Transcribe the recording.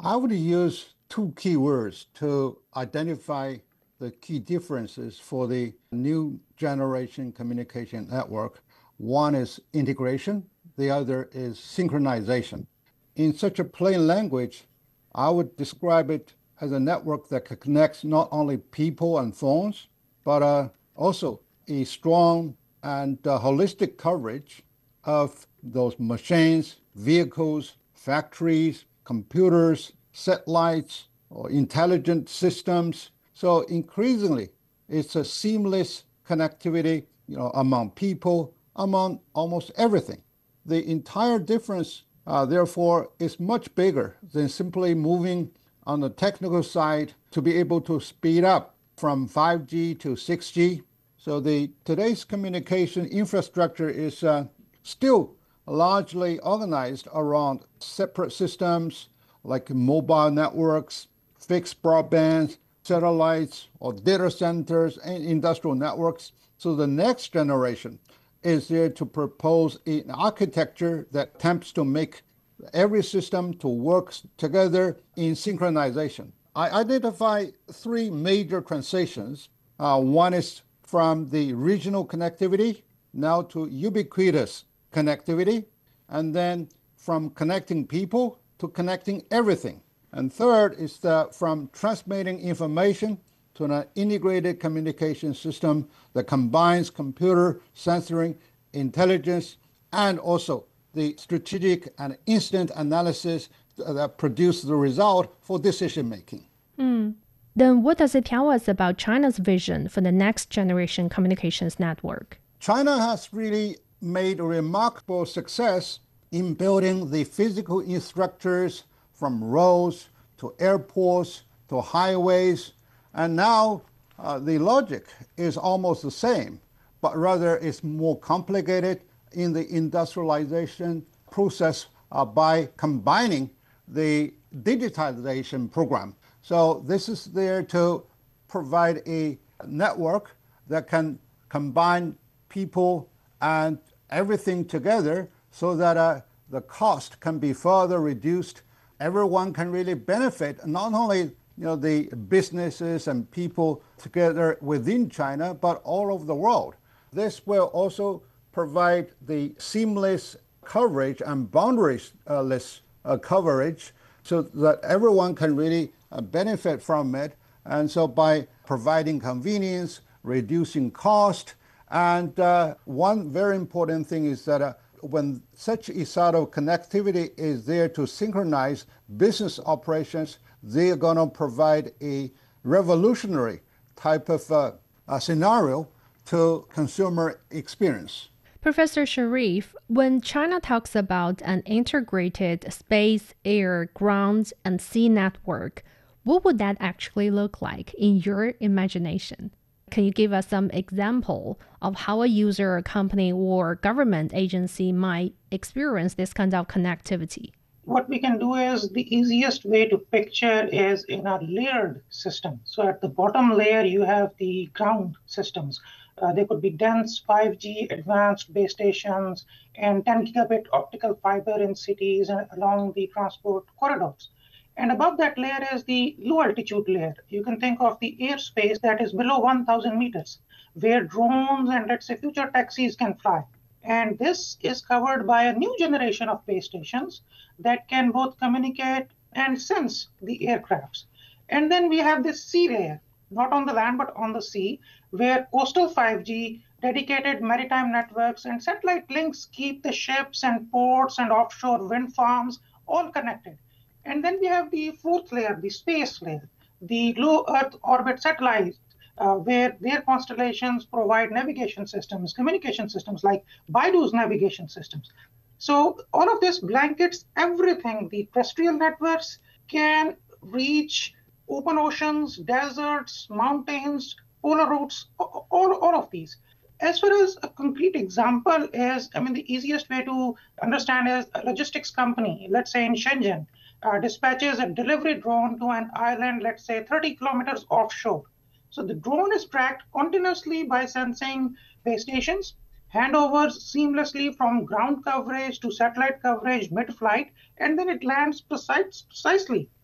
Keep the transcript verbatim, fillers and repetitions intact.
I would use two keywords to identify the key differences for the new generation communication network. One is integration, the other is synchronization. In such a plain language, I would describe it as a network that connects not only people and phones, but uh, also a strong and uh, holistic coverage of those machines, vehicles, factories, computers, satellites, or intelligent systems. So increasingly, it's a seamless connectivity, you know, among people, among almost everything. The entire difference, uh, therefore, is much bigger than simply moving on the technical side to be able to speed up from five G to six G. So the today's communication infrastructure is uh, still largely organized around separate systems like mobile networks, fixed broadband, satellites, or data centers and industrial networks. So the next generation is there to propose an architecture that attempts to make every system to work together in synchronization. I identify three major transitions. Uh, one is from the regional connectivity now to ubiquitous connectivity, and then from connecting people to connecting everything. And third is the, from transmitting information to an integrated communication system that combines computer, sensoring, intelligence, and also the strategic and instant analysis that produce the result for decision making. Mm. Then what does it tell us about China's vision for the next generation communications network? China has really made a remarkable success in building the physical infrastructures from roads to airports to highways. And now uh, the logic is almost the same, but rather it's more complicated in the industrialization process uh, by combining the digitalization program. So this is there to provide a network that can combine people and everything together so that uh, the cost can be further reduced. Everyone can really benefit, not only you know, the businesses and people together within China, but all over the world. This will also provide the seamless coverage and boundaryless uh, coverage so that everyone can really uh, benefit from it. And so by providing convenience, reducing cost, and uh, one very important thing is that uh, when such a sort of connectivity is there to synchronize business operations, they are going to provide a revolutionary type of uh, uh, scenario to consumer experience. Professor Sharif, when China talks about an integrated space, air, ground, and sea network, what would that actually look like in your imagination? Can you give us some example of how a user, company, or government agency might experience this kind of connectivity? What we can do is the easiest way to picture is in a layered system. So at the bottom layer, you have the ground systems. Uh, there could be dense five G advanced base stations and ten gigabit optical fiber in cities and along the transport corridors. And above that layer is the low altitude layer. You can think of the airspace that is below one thousand meters, where drones and let's say future taxis can fly. And this is covered by a new generation of base stations that can both communicate and sense the aircrafts. And then we have this sea layer, not on the land, but on the sea, where coastal five G, dedicated maritime networks, and satellite links keep the ships and ports and offshore wind farms all connected. And then we have the fourth layer, the space layer, the low Earth orbit satellites, uh, where their constellations provide navigation systems, communication systems like Baidu's navigation systems. So all of this blankets everything. The terrestrial networks can reach open oceans, deserts, mountains, polar routes, all, all of these. As far as a concrete example is, I mean, the easiest way to understand is a logistics company, let's say in Shenzhen, uh, dispatches a delivery drone to an island, let's say thirty kilometers offshore. So the drone is tracked continuously by sensing base stations, handovers seamlessly from ground coverage to satellite coverage mid-flight, and then it lands precise, precisely